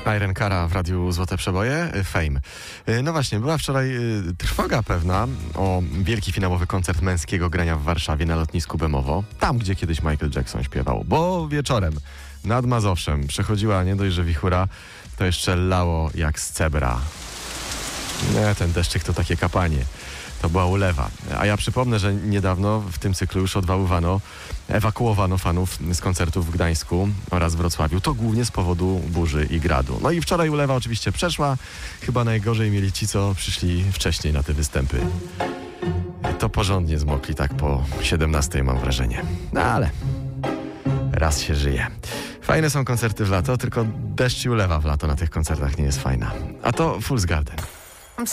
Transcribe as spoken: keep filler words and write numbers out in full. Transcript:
Irene Cara w Radiu Złote Przeboje, Fame. No właśnie, była wczoraj trwoga pewna o wielki finałowy koncert męskiego grania w Warszawie na lotnisku Bemowo. Tam, gdzie kiedyś Michael Jackson śpiewał. Bo wieczorem nad Mazowszem przechodziła nie dość, że wichura, to jeszcze lało jak z cebra. Nie, ten deszczyk to takie kapanie. To była ulewa. A ja przypomnę, że niedawno w tym cyklu już odwoływano, ewakuowano fanów z koncertów w Gdańsku oraz Wrocławiu. To głównie z powodu burzy i gradu. No i wczoraj ulewa oczywiście przeszła. Chyba najgorzej mieli ci, co przyszli wcześniej na te występy. To porządnie zmokli tak po siedemnastej, mam wrażenie. No ale raz się żyje. Fajne są koncerty w lato, tylko deszcz i ulewa w lato na tych koncertach nie jest fajna. A to Fool's Garden.